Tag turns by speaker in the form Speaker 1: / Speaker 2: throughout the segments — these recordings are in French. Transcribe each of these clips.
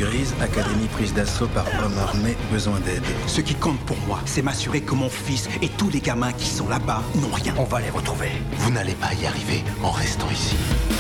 Speaker 1: Grise, académie prise d'assaut par homme armé, besoin d'aide.
Speaker 2: Ce qui compte pour moi, c'est m'assurer que mon fils et tous les gamins qui sont là-bas n'ont rien.
Speaker 3: On va les retrouver.
Speaker 4: Vous n'allez pas y arriver en restant ici.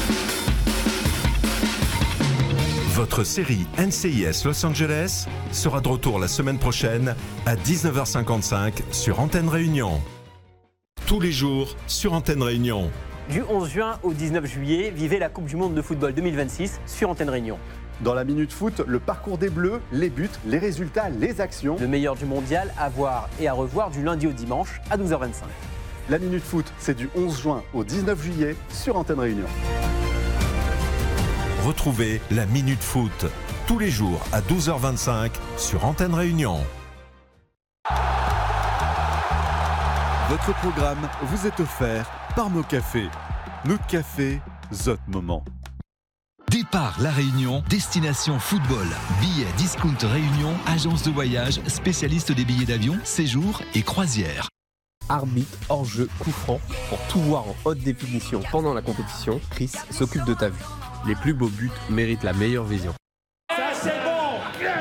Speaker 5: Votre série NCIS Los Angeles sera de retour la semaine prochaine à 19h55 sur Antenne Réunion. Tous les jours sur Antenne Réunion.
Speaker 6: Du 11 juin au 19 juillet, vivez la Coupe du Monde de football 2026 sur Antenne Réunion.
Speaker 7: Dans la Minute Foot, le parcours des Bleus, les buts, les résultats, les actions.
Speaker 6: Le meilleur du mondial à voir et à revoir du lundi au dimanche à 12h25.
Speaker 7: La Minute Foot, c'est du 11 juin au 19 juillet sur Antenne Réunion.
Speaker 5: Retrouvez la Minute Foot tous les jours à 12h25 sur Antenne Réunion.
Speaker 8: Votre programme vous est offert par Mocafé. Notre café, Zot Moment.
Speaker 9: Départ La Réunion, destination football. Billets Discount Réunion, agence de voyage, spécialiste des billets d'avion, séjours et croisières.
Speaker 10: Arbitre, hors-jeu, coup franc. Pour tout voir en haute définition pendant la compétition, Chris s'occupe de ta vue. Les plus beaux buts méritent la meilleure vision.
Speaker 11: Ça c'est bon.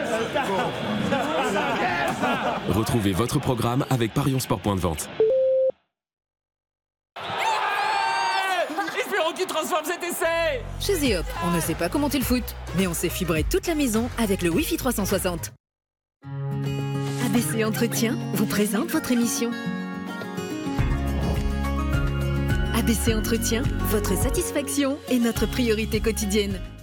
Speaker 12: Retrouvez votre programme avec Parions Sport Point de Vente.
Speaker 11: Espérons qu'il transforme cet essai.
Speaker 13: Chez Zeop, on ne sait pas commenter le foot, mais on sait fibrer toute la maison avec le Wi-Fi 360. ABC Entretien vous présente votre émission. ABC Entretien, votre satisfaction est notre priorité quotidienne.